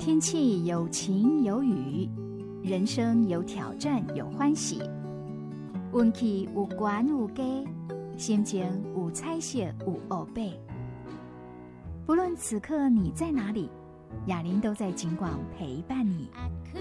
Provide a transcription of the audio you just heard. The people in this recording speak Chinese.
天气有晴有雨，人生有挑战有欢喜，运气有悬有低，心情有彩色有乌白。不论此刻你在哪里，雅玲都在警广陪伴你。